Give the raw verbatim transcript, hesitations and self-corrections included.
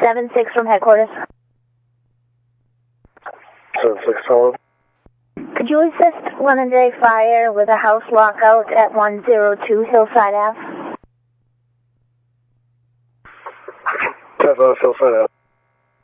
seven six from headquarters. seven six, solid. Could you assist London Day Fire with a house lockout at one oh two Hillside Ave? ten five, Hillside Ave.